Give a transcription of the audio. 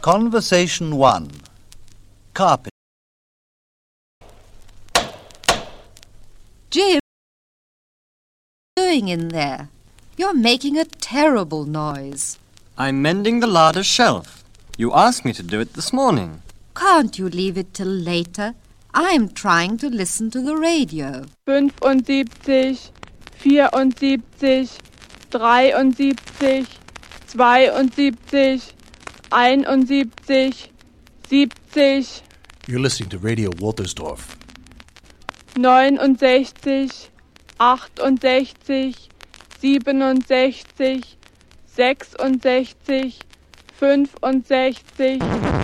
Conversation 1. Carpet. Jim, what are you doing in there? You're making a terrible noise. I'm mending the larder shelf. You asked me to do it this morning. Can't you leave it till later? I'm trying to listen to the radio. 75, 74, 73, 72, 71, 70. You're listening to Radio Woltersdorf. 69, 68, 67, 66, 65,